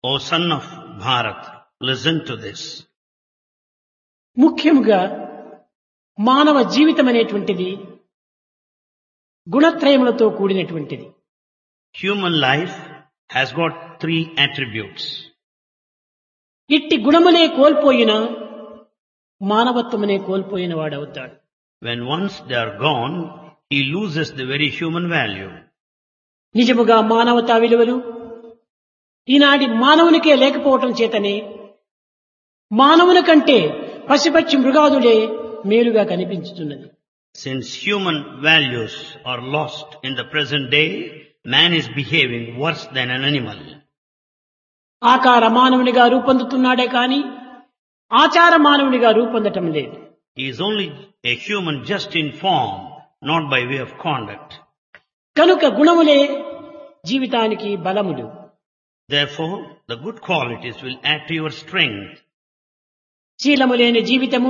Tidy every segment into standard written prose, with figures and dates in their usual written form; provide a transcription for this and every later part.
O son of Bharat, listen to this. ముఖ్యముగా మానవ జీవితం అనేటువంటిది గుణత్రయములతో కూడినటువంటిది. Human life has got three attributes. ఇట్టి గుణములే కోల్పోయిన మానవత్వమునే కోల్పోయిన వాడవుతాడు. When once they are gone, he loses the very human value. నిజముగా మానవతా విలువలు ఈనాటి మానవునికే లేకపోవటం చేతనే మానవుల కంటే పశుపక్షి మృగాదులే మేలుగా కనిపించుతున్నది. Since human values are lost in the present day, man is behaving worse than an animal. ఆకార మానవునిగా రూపొందుతున్నాడే కాని ఆచార మానవునిగా రూపొందటం లేదు. He is only a human just in form, not by way of conduct. కనుక గుణములే జీవితానికి బలములు. Therefore, the good qualities will add to your strength. శీలము లేని జీవితము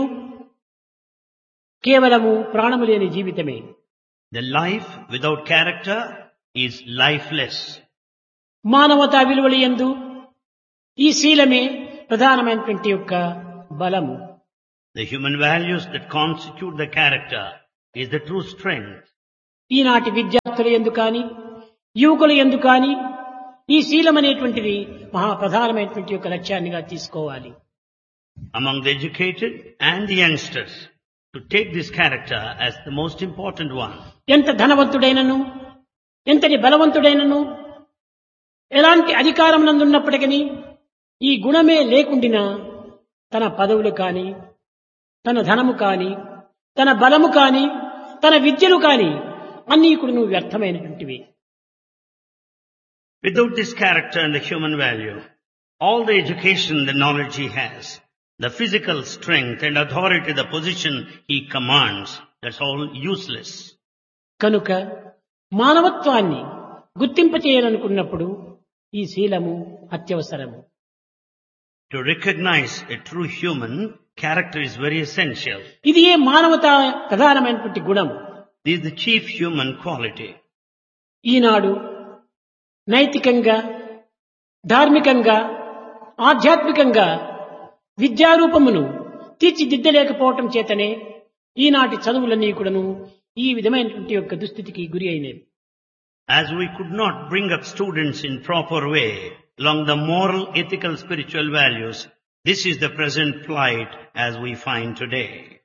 కేవలము ప్రాణము లేని జీవితమే. The life without character is lifeless. మానవతా విలువల యందు ఈ శీలమే ప్రధానమైనటువంటి యొక్క బలము. The human values that constitute the character is the true strength. ఈనాటి విద్యార్థుల యందు కాని యువకుల యందు కాని ఈ శీలం అనేటువంటిది మహా ప్రధానమైనటువంటి యొక్క లక్ష్యాన్నిగా తీసుకోవాలి. Among the educated and the youngsters, to take this character as the most important one. ఎంత ధనవంతుడైనను ఎంతటి బలవంతుడైనను ఎలాంటి అధికారం నందున్నప్పటికీ ఈ గుణమే లేకుండినా తన పదవులు కాని తన ధనము కాని తన బలము కాని తన విద్యలు కాని అన్నీ కూడా వ్యర్థమైనటువంటివి. Without this character and the human value, all the education, the knowledge he has, the physical strength and authority, the position he commands, that's all useless. కనుక మానవత్వాన్ని గుర్తింపచేయాలనుకున్నప్పుడు ఈ శీలము అత్యవసరము. To recognize a true human, character is very essential. ఇది ఏ మానవత ప్రధానమైనటువంటి గుణం. This is the chief human quality. ఈనాడు నైతికంగా ధార్మికంగా ఆధ్యాత్మికంగా విద్యారూపమును తీర్చిదిద్దలేకపోవటం చేతనే ఈనాటి చదువులన్నీ కూడాను ఈ విధమైనటువంటి యొక్క దుస్థితికి గురి అయినవి. As we could not bring up students in proper way along the moral, ethical, spiritual values, this is the present plight as we find today.